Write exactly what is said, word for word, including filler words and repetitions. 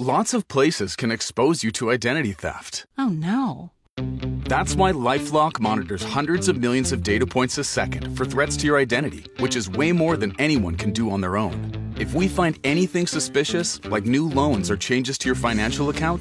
lots of places can expose you to identity theft. Oh, no. That's why LifeLock monitors hundreds of millions of data points a second for threats to your identity, which is way more than anyone can do on their own. If we find anything suspicious, like new loans or changes to your financial account,